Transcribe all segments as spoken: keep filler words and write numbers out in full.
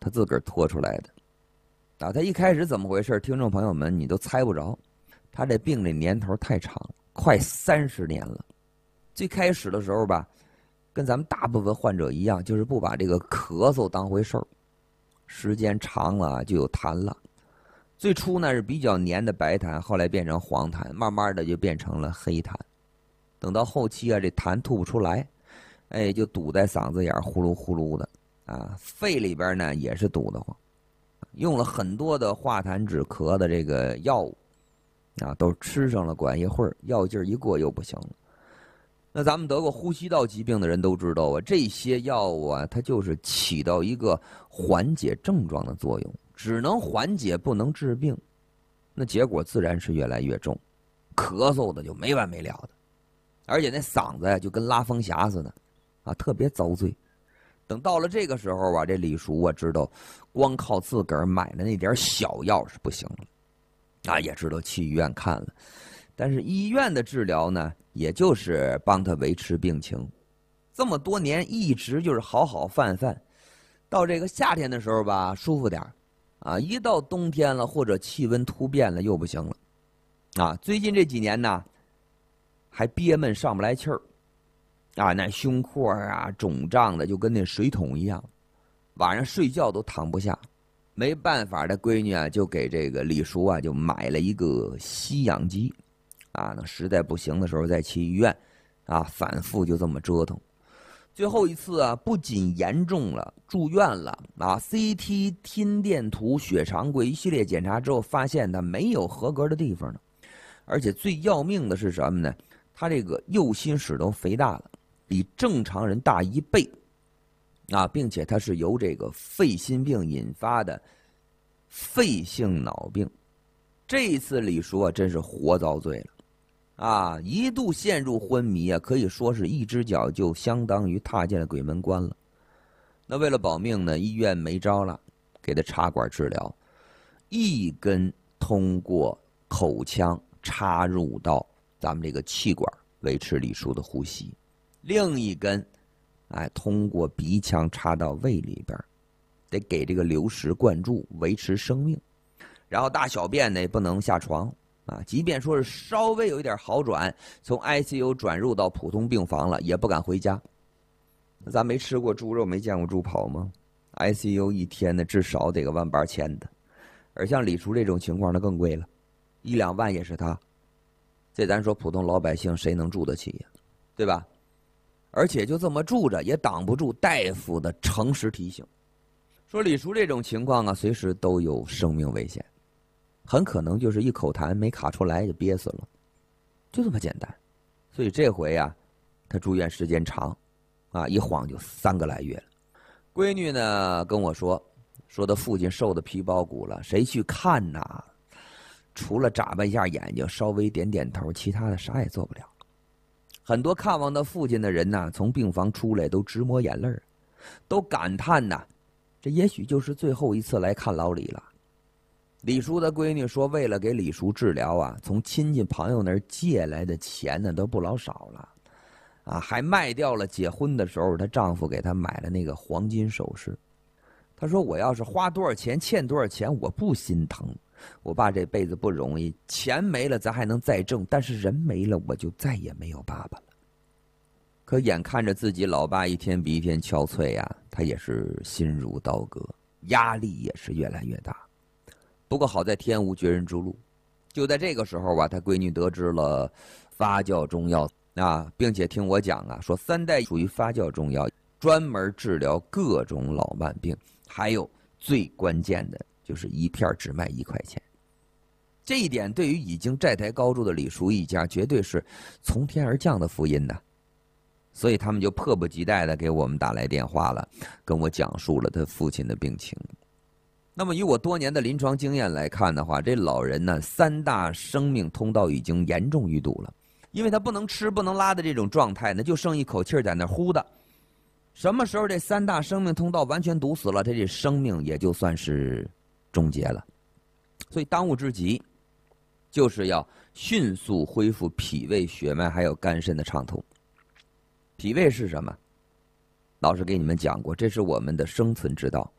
他自个儿拖出来的。啊，他一开始怎么回事？听众朋友们，你都猜不着。他这病这年头太长，快三十年了。最开始的时候吧，跟咱们大部分患者一样，就是不把这个咳嗽当回事儿。时间长了就有痰了。最初呢是比较黏的白痰，后来变成黄痰，慢慢的就变成了黑痰。等到后期啊，这痰吐不出来，哎，就堵在嗓子眼儿，呼噜呼噜的啊。肺里边呢也是堵得慌，用了很多的化痰止咳的这个药物啊，都吃上了，管一会儿，药劲儿一过又不行了。那咱们得过呼吸道疾病的人都知道啊，这些药物啊，它就是起到一个缓解症状的作用，只能缓解不能治病，那结果自然是越来越重，咳嗽的就没完没了的，而且那嗓子呀就跟拉风匣似的啊，特别遭罪。等到了这个时候啊，这李叔啊知道光靠自个儿买的那点小药是不行了啊，也知道去医院看了，但是医院的治疗呢，也就是帮他维持病情。这么多年一直就是好好饭饭，到这个夏天的时候吧舒服点啊，一到冬天了或者气温突变了又不行了啊。最近这几年呢还憋闷上不来气儿啊，那胸廓啊肿胀的就跟那水桶一样，晚上睡觉都躺不下。没办法的闺女啊就给这个李叔啊就买了一个吸氧机啊，那实在不行的时候再去医院啊，反复就这么折腾。最后一次啊不仅严重了，住院了啊 ，C T 心电图血常规一系列检查之后发现他没有合格的地方呢，而且最要命的是什么呢？他这个右心室都肥大了，比正常人大一倍啊，并且它是由这个肺心病引发的肺性脑病。这一次李叔啊真是活遭罪了啊，一度陷入昏迷啊，可以说是一只脚就相当于踏进了鬼门关了。那为了保命呢，医院没招了，给他插管治疗，一根通过口腔插入到咱们这个气管，维持李叔的呼吸，另一根哎通过鼻腔插到胃里边，得给这个流食灌注，维持生命。然后大小便呢也不能下床啊，即便说是稍微有一点好转，从 I C U 转入到普通病房了，也不敢回家。咱没吃过猪肉，没见过猪跑吗？ I C U 一天呢至少得个万八千的，而像李叔这种情况那更贵了，一两万也是他。这咱说普通老百姓谁能住得起呀，对吧？而且就这么住着也挡不住大夫的诚实提醒，说李叔这种情况啊，随时都有生命危险，很可能就是一口痰没卡出来就憋死了，就这么简单。所以这回啊，他住院时间长，啊，一晃就三个来月了。闺女呢跟我说，说他父亲瘦的皮包骨了，谁去看呐？除了眨巴一下眼睛，稍微点点头，其他的啥也做不了。很多看望他父亲的人呐，从病房出来都直抹眼泪，都感叹呐，这也许就是最后一次来看老李了。李叔的闺女说，为了给李叔治疗啊，从亲戚朋友那儿借来的钱呢都不老少了，啊，还卖掉了结婚的时候她丈夫给她买了那个黄金首饰。她说，我要是花多少钱欠多少钱我不心疼，我爸这辈子不容易，钱没了咱还能再挣，但是人没了我就再也没有爸爸了。可眼看着自己老爸一天比一天憔悴呀，她也是心如刀割，压力也是越来越大。不过好在天无绝人之路，就在这个时候吧，他闺女得知了发酵中药啊，并且听我讲啊，说三代属于发酵中药，专门治疗各种老慢病，还有最关键的就是一片只卖一块钱。这一点对于已经债台高筑的李叔一家绝对是从天而降的福音呐，所以他们就迫不及待的给我们打来电话了，跟我讲述了他父亲的病情。那么以我多年的临床经验来看的话，这老人呢三大生命通道已经严重淤堵了，因为他不能吃不能拉的这种状态呢，就剩一口气在那呼的。什么时候这三大生命通道完全堵死了，他这生命也就算是终结了。所以当务之急就是要迅速恢复脾胃血脉还有肝肾的畅通。脾胃是什么？老师给你们讲过，这是我们的生存之道。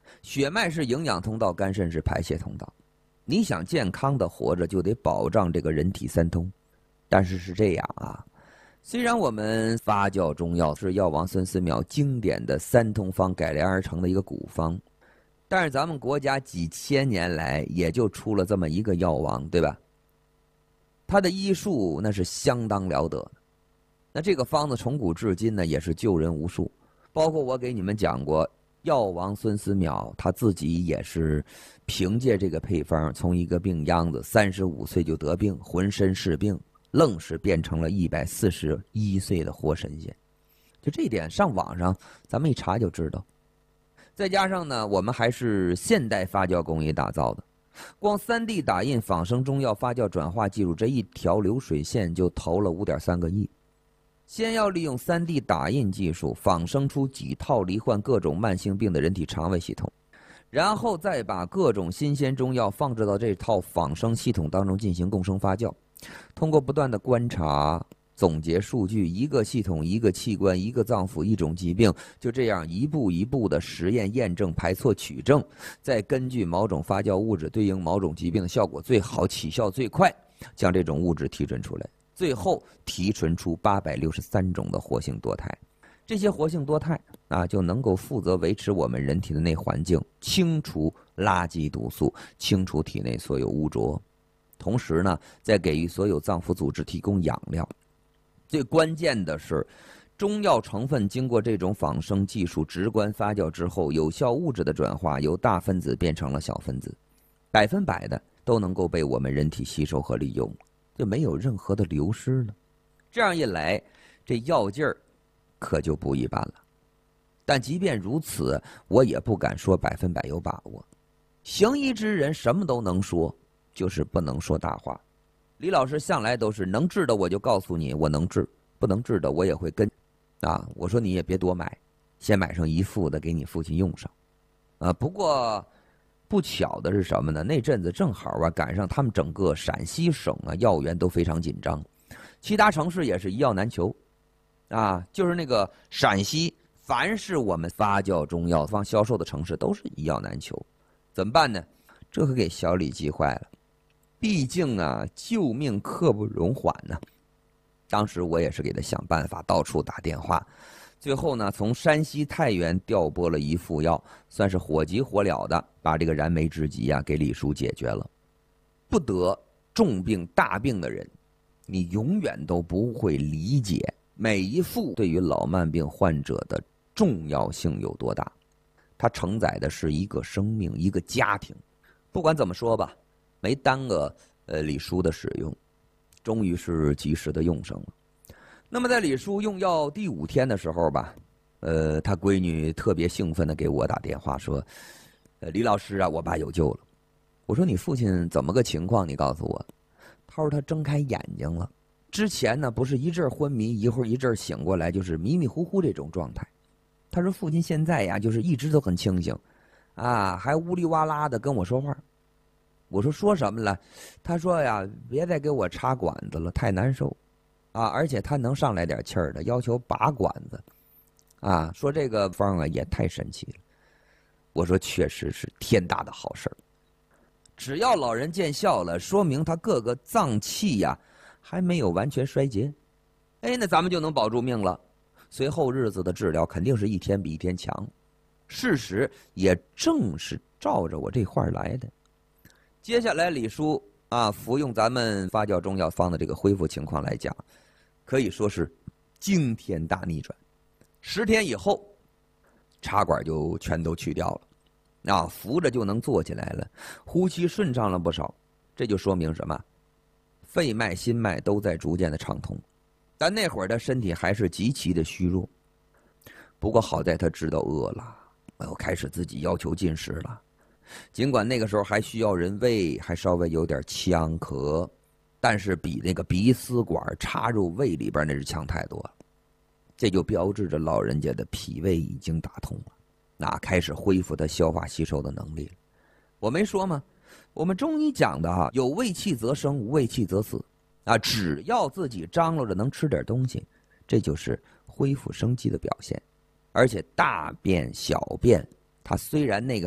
血脉是营养通道，肝肾是排泄通道。你想健康的活着，就得保障这个人体三通。但是是这样啊，虽然我们发酵中药是药王孙思邈经典的三通方改良而成的一个古方，但是咱们国家几千年来也就出了这么一个药王，对吧？他的医术那是相当了得的。那这个方子从古至今呢，也是救人无数。包括我给你们讲过，药王孙思邈他自己也是凭借这个配方，从一个病秧子三十五岁就得病，浑身是病，愣是变成了一百四十一岁的活神仙。就这一点，上网上咱们一查就知道。再加上呢，我们还是现代发酵工艺打造的，光 三 D 打印仿生中药发酵转化技术这一条流水线就投了 五点三个亿。先要利用 三 D 打印技术仿生出几套罹患各种慢性病的人体肠胃系统，然后再把各种新鲜中药放置到这套仿生系统当中进行共生发酵。通过不断的观察总结数据，一个系统一个器官一个脏腑一种疾病，就这样一步一步的实验验证排错取证，再根据某种发酵物质对应某种疾病的效果最好起效最快，将这种物质提纯出来，最后提纯出八百六十三种的活性多肽。这些活性多肽啊，就能够负责维持我们人体的内环境，清除垃圾毒素，清除体内所有污浊，同时呢，再给予所有脏腑组织提供养料。最关键的是，中药成分经过这种仿生技术直观发酵之后，有效物质的转化由大分子变成了小分子，百分百的都能够被我们人体吸收和利用，就没有任何的流失了。这样一来，这药劲儿可就不一般了。但即便如此，我也不敢说百分百有把握。行医之人什么都能说，就是不能说大话。李老师向来都是能治的我就告诉你我能治，不能治的我也会跟啊，我说你也别多买，先买上一副的给你父亲用上啊。不过不巧的是什么呢？那阵子正好啊赶上他们整个陕西省啊药源都非常紧张，其他城市也是一药难求啊。就是那个陕西，凡是我们发酵中药方销售的城市都是一药难求，怎么办呢？这可给小李急坏了。毕竟啊，救命刻不容缓呢、啊。当时我也是给他想办法，到处打电话，最后呢，从山西太原调拨了一副药，算是火急火燎的把这个燃眉之急啊给李叔解决了。不得重病大病的人，你永远都不会理解每一副对于老慢病患者的重要性有多大。它承载的是一个生命，一个家庭。不管怎么说吧，没耽搁呃李叔的使用，终于是及时的用上了。那么在李叔用药第五天的时候吧，呃，他闺女特别兴奋的给我打电话说：“呃，李老师啊，我爸有救了。”我说：“你父亲怎么个情况？你告诉我。”他说：“他睁开眼睛了。之前呢，不是一阵昏迷，一会儿一阵醒过来，就是迷迷糊糊这种状态。他说父亲现在呀，就是一直都很清醒，啊，还呜里哇啦的跟我说话。”我说说什么了？他说呀，别再给我插管子了，太难受，啊，而且他能上来点气儿的，要求拔管子，啊，说这个方啊也太神奇了。我说确实是天大的好事儿，只要老人见效了，说明他各个脏器呀还没有完全衰竭，哎，那咱们就能保住命了。随后日子的治疗肯定是一天比一天强，事实也正是照着我这话来的。接下来李叔啊服用咱们发酵中药方的这个恢复情况来讲，可以说是惊天大逆转。十天以后，插管就全都去掉了，啊，扶着就能坐起来了，呼吸顺畅了不少。这就说明什么？肺脉、心脉都在逐渐的畅通。但那会儿他身体还是极其的虚弱。不过好在他知道饿了，又开始自己要求进食了。尽管那个时候还需要人喂，还稍微有点呛咳，但是比那个鼻丝管插入胃里边那是强太多了。这就标志着老人家的脾胃已经打通了，那开始恢复他消化吸收的能力了。我没说吗？我们中医讲的啊，有胃气则生，无胃气则死啊。只要自己张罗着能吃点东西，这就是恢复生机的表现。而且大便小便，它虽然那个